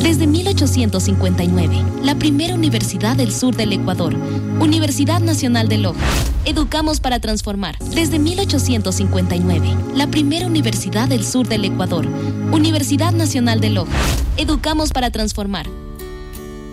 Desde 1859, la primera universidad del sur del Ecuador, Universidad Nacional de Loja. Educamos para transformar. Desde 1859, la primera universidad del sur del Ecuador, Universidad Nacional de Loja. Educamos para transformar.